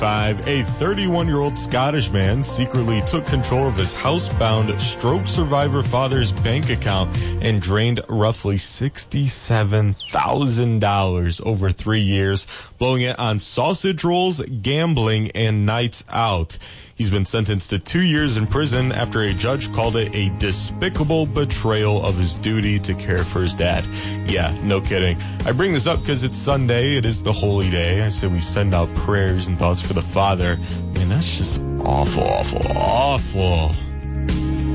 5. A 31-year-old Scottish man secretly took control of his housebound stroke survivor father's bank account and drained roughly $67,000 over 3 years, blowing it on sausage rolls, gambling, and nights out. He's been sentenced to 2 years in prison after a judge called it a despicable betrayal of his duty to care for his dad. Yeah, no kidding. I bring this up because it's Sunday. It is the holy day. I say we send out prayers and thoughts for the father. Man, that's just awful, awful, awful.